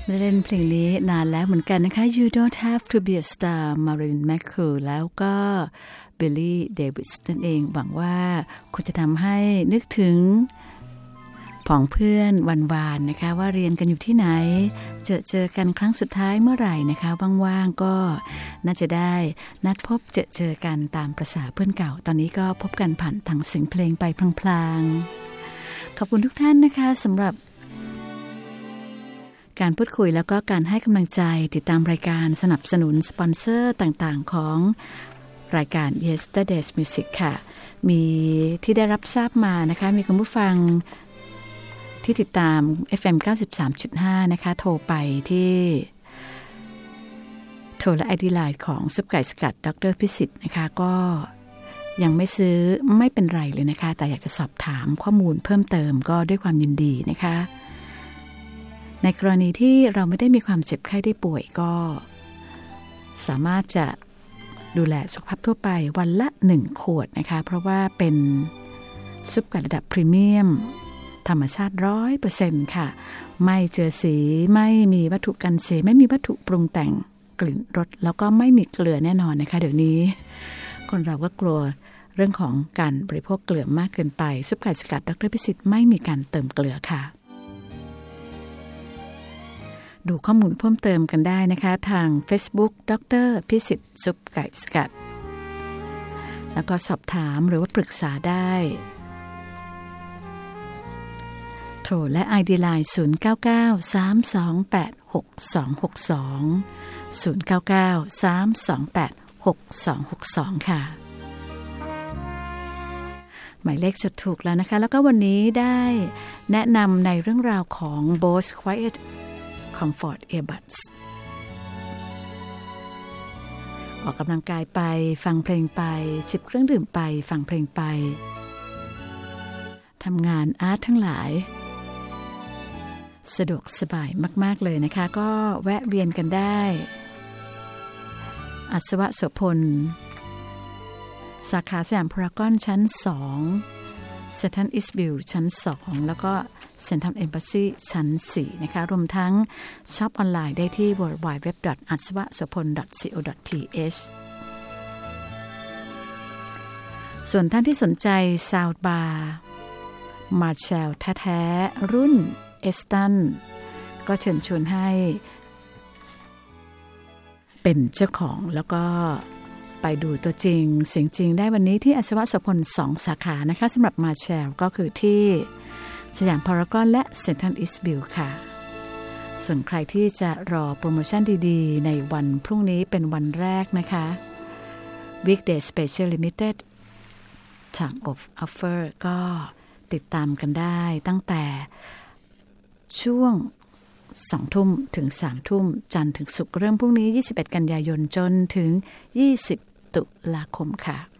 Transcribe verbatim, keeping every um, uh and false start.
ไม่ได้เล่นเพลงนี้นานแล้วเหมือนกันนะคะ You Don't Have to Be a Star Marilyn McCool แล้วก็ Billy Davis นั่นเองหวังว่าคุณจะทำให้นึกถึงผองเพื่อนวันวานนะคะว่าเรียนกันอยู่ที่ไหนเจอเจอกันครั้งสุดท้ายเมื่อไหร่นะคะว่างๆก็น่าจะได้นัดพบเจอเจอกันตามประสาเพื่อนเก่าตอนนี้ก็พบกันผ่านทางเสียงเพลงไปพลางๆขอบคุณทุกท่านนะคะสำหรับการพูดคุยแล้วก็การให้กำลังใจติดตามรายการสนับสนุนสปอนเซอร์ต่างๆของรายการ Yesterday's Music ค่ะมีที่ได้รับทราบมานะคะมีคุณผู้ฟังที่ติดตาม เอฟ เอ็ม เก้าสิบสามจุดห้า นะคะโทรไปที่โทรและ ไอ ดี ไลน์ ของซุปไก่สกัดดรพิสิทธิ์นะคะก็ยังไม่ซื้อไม่เป็นไรเลยนะคะแต่อยากจะสอบถามข้อมูลเพิ่มเติมก็ด้วยความยินดีนะคะในกรณีที่เราไม่ได้มีความเจ็บไข้ได้ป่วยก็สามารถจะดูแลสุขภาพทั่วไปวันละหนึ่งขวดนะคะเพราะว่าเป็นซุปไก่ระดับพรีเมียมธรรมชาติ ร้อยเปอร์เซ็นต์ ค่ะไม่เจือสีไม่มีวัตถุกันเสียไม่มีวัตถุปรุงแต่งกลิ่นรสแล้วก็ไม่มีเกลือแน่นอนนะคะเดี๋ยวนี้คนเราก็กลัวเรื่องของการบริโภคเกลือมากเกินไปซุปไก่สกัดดรพิสิทธิ์ไม่มีการเติมเกลือค่ะดูข้อมูลเพิ่มเติมกันได้นะคะทาง Facebook ดรพิสิทธิ์ซุปไก่สกัดแล้วก็สอบถามหรือว่าปรึกษาได้โทรและ ไอ ดี ไลน์ ศูนย์ เก้า เก้า สาม สอง แปด หก สอง หก สอง ศูนย์ เก้า เก้า สาม สอง แปด หก สอง หก สองค่ะหมายเลขจดถูกแล้วนะคะแล้วก็วันนี้ได้แนะนำในเรื่องราวของ Bose Quiet Comfort Earbuds ออกกำลังกายไปฟังเพลงไปจิบเครื่องดื่มไปฟังเพลงไปทำงานอาร์ตทั้งหลายสะดวกสบายมากๆเลยนะคะก็แวะเวียนกันได้อัศวะโสพลสาขาสยามพารากอนชั้นสองเซ็นทรัลอีสต์วิวชั้นสองแล้วก็เซ็นทรัลเอมบาซีชั้นสี่นะคะรวมทั้งช็อปออนไลน์ได้ที่ ดับเบิลยู ดับเบิลยู ดับเบิลยู ดอท อัศวะโสพล ดอท ซี โอ ดอท ที เอช ส่วนท่านที่สนใจซาวด์บาร์มาร์แชลแท้ๆรุ่นเอสตันก็เชิญชวนให้เป็นเจ้าของแล้วก็ไปดูตัวจริงเสียงจริงได้วันนี้ที่อัศวะโสพลสองสาขานะคะสำหรับมาร์แชลก็คือที่สยามพารากอนและเซ็นทรัลอีสต์วิวค่ะส่วนใครที่จะรอโปรโมชั่นดีๆในวันพรุ่งนี้เป็นวันแรกนะคะ Weekday Special Limited Time of Offer ก็ติดตามกันได้ตั้งแต่ช่วงสองทุ่มถึงสามทุ่มจันทร์ถึงศุกร์เริ่มพรุ่งนี้ยี่สิบเอ็ดกันยายนจนถึงยี่สิบตุลาคมค่ะ